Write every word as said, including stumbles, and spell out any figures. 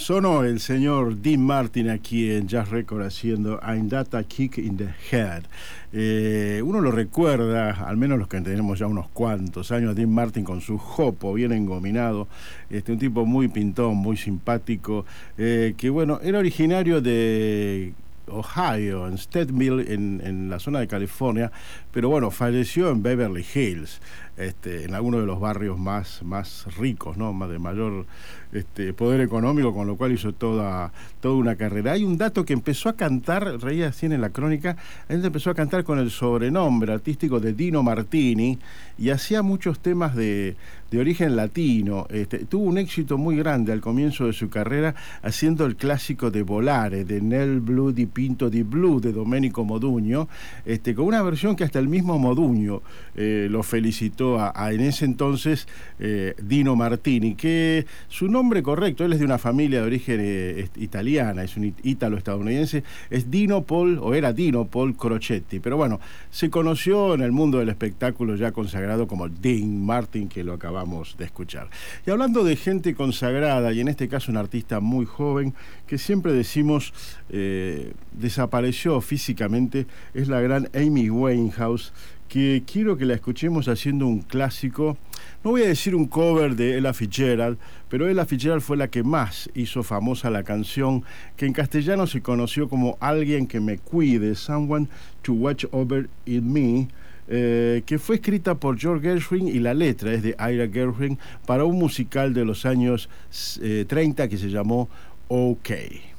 Sonó el señor Dean Martin aquí en Jazz Record haciendo I'm That a Kick in the Head. Eh, uno lo recuerda, al menos los que tenemos ya unos cuantos años, Dean Martin con su jopo bien engominado, este, un tipo muy pintón, muy simpático, eh, que bueno, era originario de Ohio, en Stedtville, en, en la zona de California, pero bueno, falleció en Beverly Hills, este, en alguno de los barrios más, más ricos, ¿no? Más de mayor este, poder económico, con lo cual hizo toda, toda una carrera. Hay un dato que empezó a cantar, reía así en la crónica, él empezó a cantar con el sobrenombre artístico de Dino Martini y hacía muchos temas de, de origen latino. Este, tuvo un éxito muy grande al comienzo de su carrera haciendo el clásico de Volare, de Nel Blu di Pinto di Blu, de Domenico Modugno, este, con una versión que hasta el mismo Modugno eh, lo felicitó a, a en ese entonces eh, Dino Martini, que su nombre correcto, él es de una familia de origen eh, italiana, es un ítalo-estadounidense, es Dino Paul, o era Dino Paul Crocetti, pero bueno, se conoció en el mundo del espectáculo ya consagrado como Dean Martin, que lo acabamos de escuchar. Y hablando de gente consagrada, y en este caso un artista muy joven, que siempre decimos eh, desapareció físicamente, es la gran Amy Winehouse, que quiero que la escuchemos haciendo un clásico. No voy a decir un cover de Ella Fitzgerald, pero Ella Fitzgerald fue la que más hizo famosa la canción, que en castellano se conoció como Alguien que me cuide, Someone to Watch Over in Me, eh, que fue escrita por George Gershwin y la letra es de Ira Gershwin para un musical de los años eh, treinta que se llamó OK.